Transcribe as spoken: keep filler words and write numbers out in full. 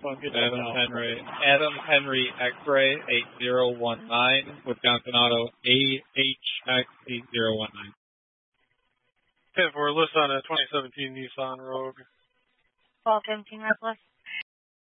Adam Henry, Adam Henry X-Ray eight zero one nine, Wisconsin Auto A H X eight zero one nine. Okay, for a list on a twenty seventeen Nissan Rogue. twelve seventeen Northwest.